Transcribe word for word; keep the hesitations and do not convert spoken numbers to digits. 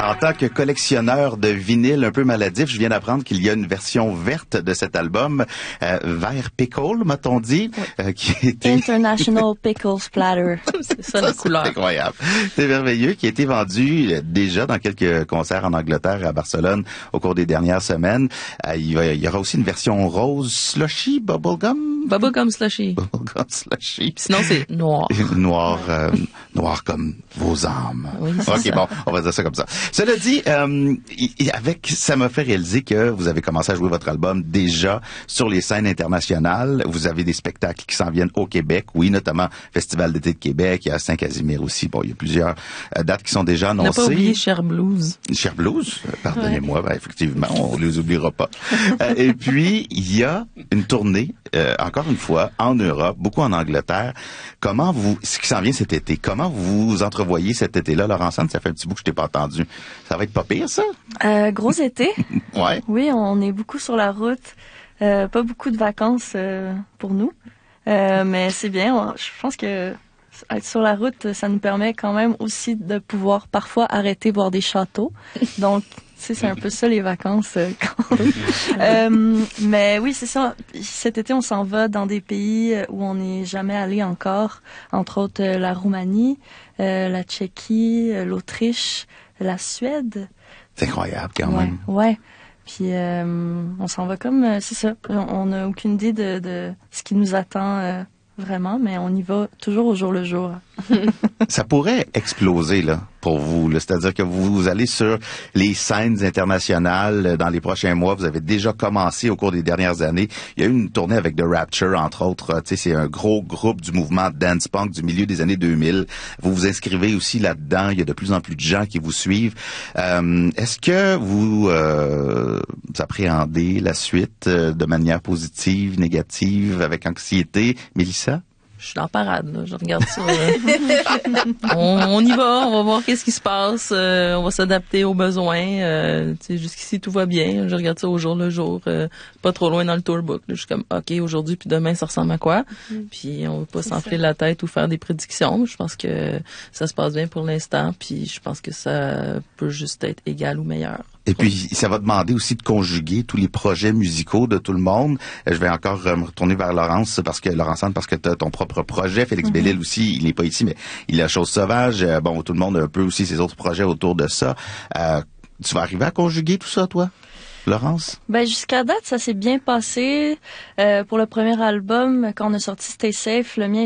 En tant que collectionneur de vinyle un peu maladif, je viens d'apprendre qu'il y a une version verte de cet album, euh, vert pickle, m'a-t-on dit, oui. euh, qui était... International Pickle Splatter. C'est ça, la couleur. C'est incroyable. C'est merveilleux, qui a été vendu euh, déjà dans quelques concerts en Angleterre et à Barcelone au cours des dernières semaines. Euh, il, va, il y aura aussi une version rose slushy, bubblegum. Bubblegum slushy. Bubblegum slushy. Sinon, c'est noir. Noir, euh, noir comme vos âmes. Oui, c'est ok, ça. bon, on va dire ça comme ça. Cela dit, euh, avec, ça m'a fait réaliser que vous avez commencé à jouer votre album déjà sur les scènes internationales. Vous avez des spectacles qui s'en viennent au Québec, oui, notamment Festival d'été de Québec, il y a Saint-Casimir aussi. Bon, il y a plusieurs euh, dates qui sont déjà On n'a annoncées. pas oublié Cher Blues. Cher Blues, pardonnez-moi, ben, effectivement, on les oubliera pas. Euh, et puis, il y a une tournée, euh, encore une fois, en Europe, beaucoup en Angleterre. Comment vous, ce qui s'en vient cet été, comment vous entrevoyez cet été-là, Laurence Anne? Ça fait un petit bout que je t'ai pas entendu. Ça va être pas pire, ça? Euh, gros été. Ouais. Oui, on est beaucoup sur la route. Euh, pas beaucoup de vacances euh, pour nous. Euh, mais c'est bien. On, je pense que être sur la route, ça nous permet quand même aussi de pouvoir parfois arrêter voir des châteaux. Donc, tu sais, c'est un peu ça les vacances. Euh, quand... euh, mais oui, c'est ça. Cet été, on s'en va dans des pays où on n'est jamais allé encore. Entre autres, euh, la Roumanie, euh, la Tchéquie, euh, l'Autriche, la Suède. C'est incroyable quand ouais, même. Ouais. Puis euh, on s'en va comme, euh, c'est ça. On n'a aucune idée de, de ce qui nous attend euh, vraiment, mais on y va toujours au jour le jour. Ça pourrait exploser là pour vous, là. C'est-à-dire que vous, vous allez sur les scènes internationales dans les prochains mois. Vous avez déjà commencé au cours des dernières années. Il y a eu une tournée avec The Rapture, entre autres. Tu sais, c'est un gros groupe du mouvement dance punk du milieu des années deux mille. Vous vous inscrivez aussi là-dedans. Il y a de plus en plus de gens qui vous suivent. Euh, est-ce que vous, euh, vous appréhendez la suite euh, de manière positive, négative, avec anxiété, Mélissa? Je suis en parade, là. Je regarde ça. euh. on, on y va, on va voir qu'est-ce qui se passe. Euh, on va s'adapter aux besoins. Euh, tu sais, jusqu'ici, tout va bien. Je regarde ça au jour le jour. Euh, pas trop loin dans le tourbook. Là. Je suis comme, OK, aujourd'hui puis demain, ça ressemble à quoi? Mm. Puis on va pas s'enfler la tête ou faire des prédictions. Je pense que ça se passe bien pour l'instant. Puis je pense que ça peut juste être égal ou meilleur. Et puis, ça va demander aussi de conjuguer tous les projets musicaux de tout le monde. Je vais encore me retourner vers Laurence, parce que Laurence Anne, parce que tu as ton propre projet. Félix mm-hmm. Bellil aussi, il n'est pas ici, mais il a Chose Sauvage. Bon, tout le monde a un peu aussi ses autres projets autour de ça. Euh, tu vas arriver à conjuguer tout ça, toi, Laurence? Ben, jusqu'à date, ça s'est bien passé. Euh, pour le premier album, quand on a sorti Stay Safe, le mien